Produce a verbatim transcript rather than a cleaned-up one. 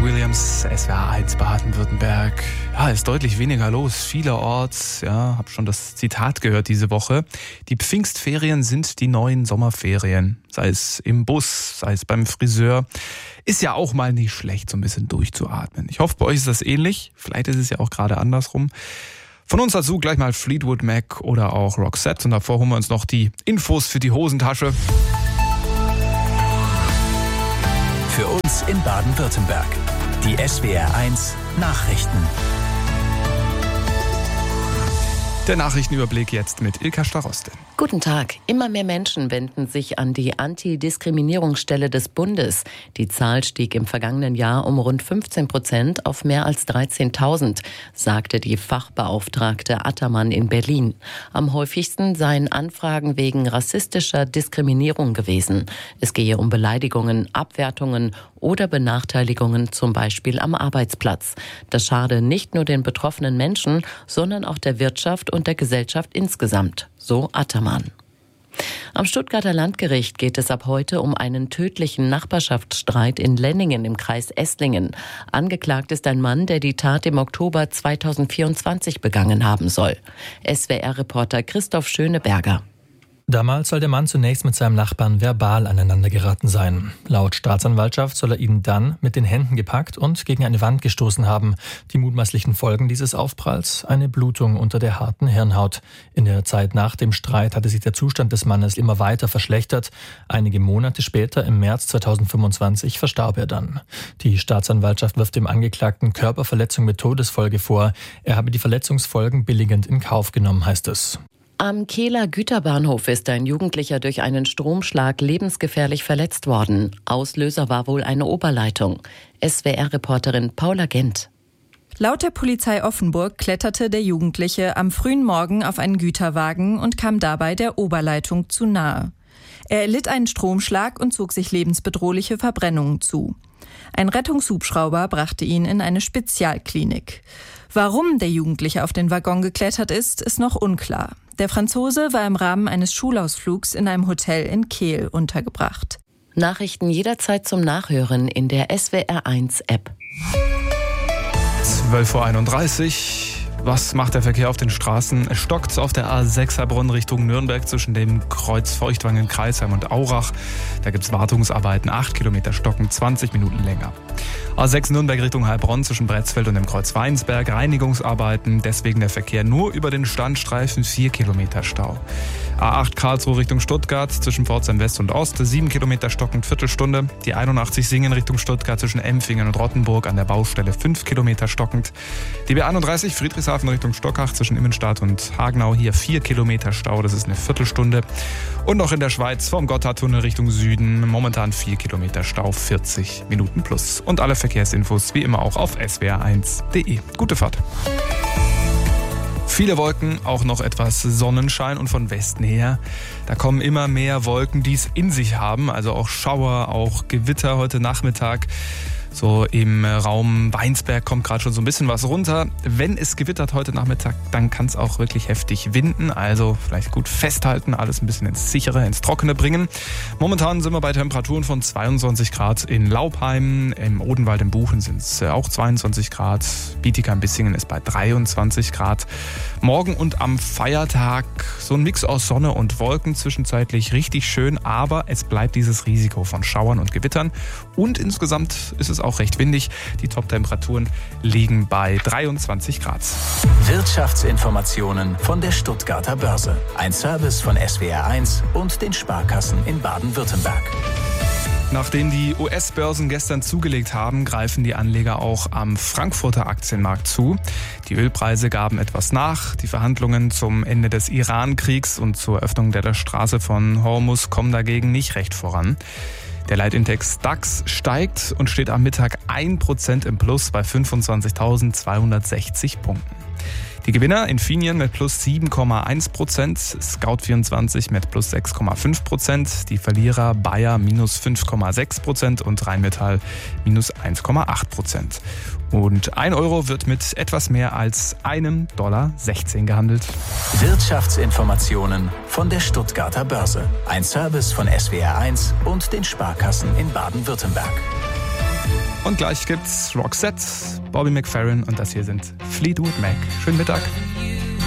Williams, S W R eins Baden-Württemberg. Ja, ist deutlich weniger los, vielerorts. Ja, hab schon das Zitat gehört diese Woche. Die Pfingstferien sind die neuen Sommerferien. Sei es im Bus, sei es beim Friseur. Ist ja auch mal nicht schlecht, so ein bisschen durchzuatmen. Ich hoffe, bei euch ist das ähnlich. Vielleicht ist es ja auch gerade andersrum. Von uns dazu gleich mal Fleetwood Mac oder auch Roxette. Und davor holen wir uns noch die Infos für die Hosentasche. Für uns in Baden-Württemberg. Die S W R eins Nachrichten. Der Nachrichtenüberblick jetzt mit Ilka Staroste. Guten Tag. Immer mehr Menschen wenden sich an die Antidiskriminierungsstelle des Bundes. Die Zahl stieg im vergangenen Jahr um rund fünfzehn Prozent auf mehr als dreizehntausend, sagte die Fachbeauftragte Attermann in Berlin. Am häufigsten seien Anfragen wegen rassistischer Diskriminierung gewesen. Es gehe um Beleidigungen, Abwertungen oder Benachteiligungen, zum Beispiel am Arbeitsplatz. Das schade nicht nur den betroffenen Menschen, sondern auch der Wirtschaft und der Gesellschaft insgesamt, so Attermann. Am Stuttgarter Landgericht geht es ab heute um einen tödlichen Nachbarschaftsstreit in Lenningen im Kreis Esslingen. Angeklagt ist ein Mann, der die Tat im Oktober zweitausendvierundzwanzig begangen haben soll. S W R-Reporter Christoph Schöneberger. Damals soll der Mann zunächst mit seinem Nachbarn verbal aneinander geraten sein. Laut Staatsanwaltschaft soll er ihn dann mit den Händen gepackt und gegen eine Wand gestoßen haben. Die mutmaßlichen Folgen dieses Aufpralls: eine Blutung unter der harten Hirnhaut. In der Zeit nach dem Streit hatte sich der Zustand des Mannes immer weiter verschlechtert. Einige Monate später, im März zweitausendfünfundzwanzig, verstarb er dann. Die Staatsanwaltschaft wirft dem Angeklagten Körperverletzung mit Todesfolge vor. Er habe die Verletzungsfolgen billigend in Kauf genommen, heißt es. Am Kehler Güterbahnhof ist ein Jugendlicher durch einen Stromschlag lebensgefährlich verletzt worden. Auslöser war wohl eine Oberleitung. S W R-Reporterin Paula Gent. Laut der Polizei Offenburg kletterte der Jugendliche am frühen Morgen auf einen Güterwagen und kam dabei der Oberleitung zu nahe. Er erlitt einen Stromschlag und zog sich lebensbedrohliche Verbrennungen zu. Ein Rettungshubschrauber brachte ihn in eine Spezialklinik. Warum der Jugendliche auf den Waggon geklettert ist, ist noch unklar. Der Franzose war im Rahmen eines Schulausflugs in einem Hotel in Kehl untergebracht. Nachrichten jederzeit zum Nachhören in der S W R eins App. zwölf Uhr einunddreißig. Was macht der Verkehr auf den Straßen? Es stockt auf der A sechs Heilbronn Richtung Nürnberg zwischen dem Kreuz Feuchtwangen, Kreisheim und Aurach. Da gibt es Wartungsarbeiten, acht Kilometer stocken, zwanzig Minuten länger. A sechs Nürnberg Richtung Heilbronn zwischen Bretzfeld und dem Kreuz Weinsberg, Reinigungsarbeiten, deswegen der Verkehr nur über den Standstreifen, vier Kilometer Stau. A acht Karlsruhe Richtung Stuttgart zwischen Pforzheim West und Ost, sieben Kilometer stockend, Viertelstunde. Die einundachtzig Singen Richtung Stuttgart zwischen Empfingen und Rottenburg an der Baustelle, fünf Kilometer stockend. Die B einunddreißig Friedrichshafen Richtung Stockach zwischen Immenstadt und Hagenau, hier vier Kilometer Stau, das ist eine Viertelstunde. Und noch in der Schweiz vom Gotthardtunnel Richtung Süden, momentan vier Kilometer Stau, vierzig Minuten plus. Und alle Verkehrsinfos wie immer auch auf s w r eins punkt d e. Gute Fahrt. Viele Wolken, auch noch etwas Sonnenschein und von Westen her. Da kommen immer mehr Wolken, die es in sich haben, also auch Schauer, auch Gewitter heute Nachmittag. So im Raum Weinsberg kommt gerade schon so ein bisschen was runter. Wenn es gewittert heute Nachmittag, dann kann es auch wirklich heftig winden. Also vielleicht gut festhalten, alles ein bisschen ins Sichere, ins Trockene bringen. Momentan sind wir bei Temperaturen von zweiundzwanzig Grad in Laubheim. Im Odenwald im Buchen sind es auch zweiundzwanzig Grad. Bietigheim-Bissingen ist bei dreiundzwanzig Grad. Morgen und am Feiertag so ein Mix aus Sonne und Wolken, zwischenzeitlich richtig schön. Aber es bleibt dieses Risiko von Schauern und Gewittern. Und insgesamt ist es auch recht windig. Die Top-Temperaturen liegen bei dreiundzwanzig Grad. Wirtschaftsinformationen von der Stuttgarter Börse. Ein Service von S W R eins und den Sparkassen in Baden-Württemberg. Nachdem die U S-Börsen gestern zugelegt haben, greifen die Anleger auch am Frankfurter Aktienmarkt zu. Die Ölpreise gaben etwas nach. Die Verhandlungen zum Ende des Iran-Kriegs und zur Öffnung der Straße von Hormuz kommen dagegen nicht recht voran. Der Leitindex DAX steigt und steht am Mittag ein Prozent im Plus bei fünfundzwanzigtausendzweihundertsechzig Punkten. Die Gewinner Infineon mit plus sieben Komma eins Prozent, Scout vierundzwanzig mit plus sechs Komma fünf Prozent, die Verlierer Bayer minus fünf Komma sechs Prozent und Rheinmetall minus eins Komma acht Prozent. Und ein Euro wird mit etwas mehr als einem Dollar sechzehn gehandelt. Wirtschaftsinformationen von der Stuttgarter Börse. Ein Service von S W R eins und den Sparkassen in Baden-Württemberg. Und gleich gibt's Roxette, Bobby McFerrin und das hier sind Fleetwood Mac. Schönen Mittag.